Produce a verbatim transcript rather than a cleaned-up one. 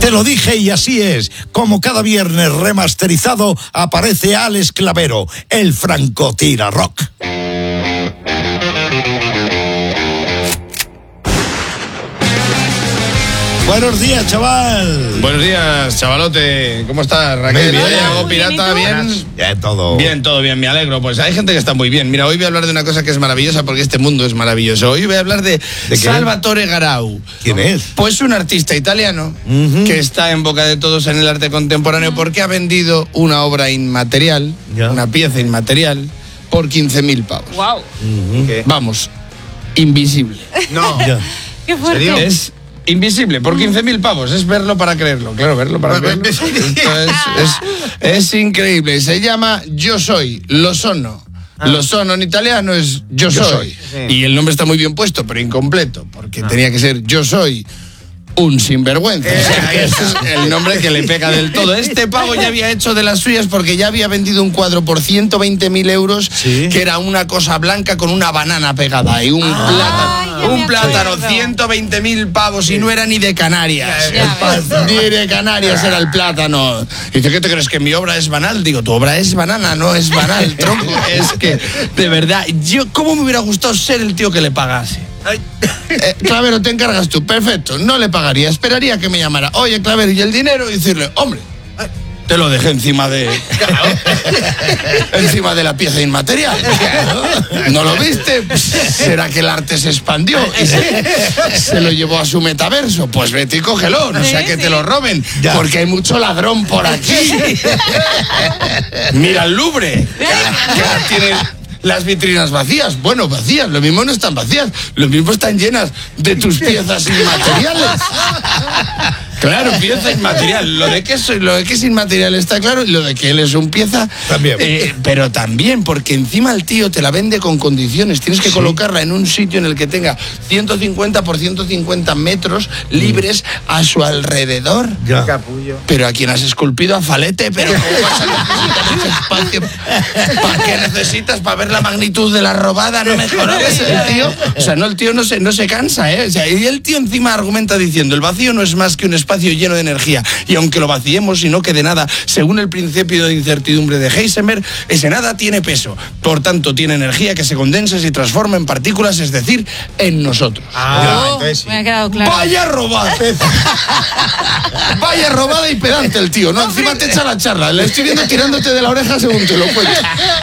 Te lo dije y así es. Como cada viernes remasterizado aparece Alex Clavero, el francotira rock. Buenos días, chaval. Buenos días, chavalote. ¿Cómo estás, Raquel? Muy bien. ¿Hago pirata? ¿Bien? Bien, todo. Bien, todo bien, me alegro. Pues hay gente que está muy bien. Mira, hoy voy a hablar de una cosa que es maravillosa porque este mundo es maravilloso. Hoy voy a hablar de, ¿De Salvatore Garau. ¿Quién es? Pues un artista italiano Uh-huh. que está en boca de todos en el arte contemporáneo porque ha vendido una obra inmaterial, Ya. una pieza inmaterial, por quince mil pavos. Wow. Uh-huh. Vamos, invisible. No. Ya. Qué fuerte. Es invisible, por quince mil pavos. Es verlo para creerlo. Claro, verlo para creerlo. Esto es, es, es increíble. Se llama Yo Soy, Lo Sono. Ah. Lo Sono en italiano es Yo, Yo Soy. soy. Sí. Y el nombre está muy bien puesto, pero incompleto, porque tenía que ser Yo Soy un sinvergüenza. Eh, O sea, ahí que ese está. es el nombre que le pega del todo. Este pavo ya había hecho de las suyas porque ya había vendido un cuadro por ciento veinte mil euros, Sí. que era una cosa blanca con una banana pegada y un Ay, plátano. ya Un me plátano, acuerdo. ciento veinte mil pavos y no era ni de Canarias. Ya ves. Ni de Canarias era el plátano. Y dice, ¿qué te crees? ¿Que mi obra es banal? Digo, tu obra es banana, no es banal, tronco. Es que, de verdad, yo, ¿cómo me hubiera gustado ser el tío que le pagase? Eh, Clavero, te encargas tú, perfecto, no le pagaría, esperaría que me llamara. Oye, Clavero, ¿y el dinero? Y decirle, hombre, te lo dejé encima de... encima de la pieza inmaterial. ¿No lo viste? Pues, ¿será que el arte se expandió y se, se lo llevó a su metaverso? Pues vete y cógelo, no sea Sí, que sí. te lo roben, Ya. porque hay mucho ladrón por aquí. Mira el Louvre, que ahora tiene las vitrinas vacías. Bueno, vacías, lo mismo no están vacías, lo mismo están llenas de tus piezas inmateriales. Claro, pieza inmaterial. Lo de que es, lo de que es inmaterial está claro, y lo de que él es un pieza También. eh, pero también porque encima el tío te la vende con condiciones. Tienes que Sí. colocarla en un sitio en el que tenga ciento cincuenta por ciento cincuenta metros libres a su alrededor. Ya. Capullo. Pero a quien has esculpido a Falete, pero ¿cómo vas a necesitar ese espacio? ¿Para qué necesitas? ¿Para ver la magnitud de la robada? No me jodas, el tío. O sea, no, el tío no se, no se cansa, ¿eh? O sea, y el tío encima argumenta diciendo, el vacío no es más que un espacio lleno de energía. Y aunque lo vaciemos y no quede nada, según el principio de incertidumbre de Heisenberg, ese nada tiene peso. Por tanto, tiene energía que se condensa y se transforma en partículas, es decir, en nosotros. Ah, Oh, entonces sí. me ha quedado claro. Vaya robada. Vaya robada y pedante el tío, ¿no? Encima te echa la charla. Le estoy viendo tirándote de la oreja según te lo cuento.